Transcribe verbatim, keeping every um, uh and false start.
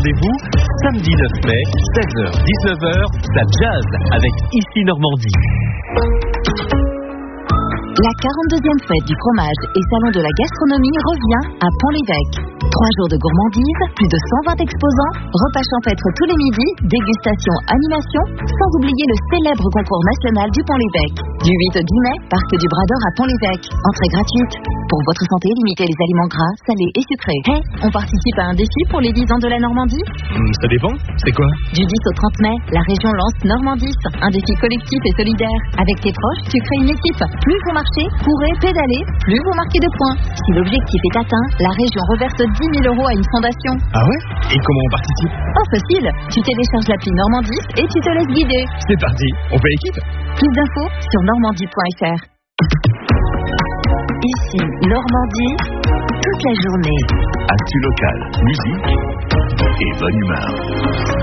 rendez-vous. Samedi neuf mai, seize heures dix-neuf heures, ça jazz avec Ici Normandie. La quarante-deuxième fête du fromage et salon de la gastronomie revient à Pont-l'Évêque. Trois jours de gourmandise, plus de cent vingt exposants, repas champêtres tous les midis, dégustation, animation, sans oublier le célèbre concours national du Pont-l'Évêque. Du huit au dix mai, Parc du Bras d'Or à Pont-l'Évêque. Entrée gratuite. Pour votre santé, limitez les aliments gras, salés et sucrés. Hey, on participe à un défi pour les dix ans de la Normandie ? Mmh, ça dépend, c'est quoi ? Du dix au trente mai, la région lance Normandis, un défi collectif et solidaire. Avec tes proches, tu crées une équipe. Plus vous marchez, courez, pédalez, plus vous marquez de points. Si l'objectif est atteint, la région reverse dix mille euros à une fondation. Ah ouais ? Et comment on participe ? Oh, facile. Tu télécharges l'appli Normandis et tu te laisses guider. C'est parti, on fait équipe ? Plus d'infos sur normandie point f r. Ici, Normandie, toute la journée. Actu local, musique et bonne humeur.